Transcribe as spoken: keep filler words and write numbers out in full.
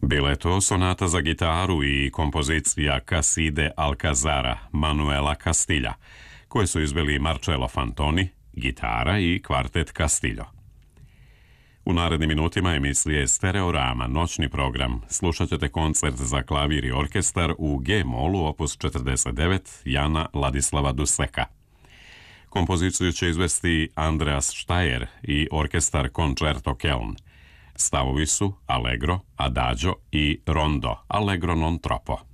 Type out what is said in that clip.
Bila je to sonata za gitaru i kompozicija Caside Alcazara Manuela Castilja, koje su izveli Marcello Fantoni, gitara i kvartet Castillo. U narednim minutima emisije Stereorama, noćni program, slušat ćete koncert za klavir i orkestar u G-molu opus četrdeset devet Jana Ladislava Duseka. Kompoziciju će izvesti Andreas Steyr i orkestar Concerto Köln. Stavovi su Allegro, Adagio i Rondo, Allegro non troppo.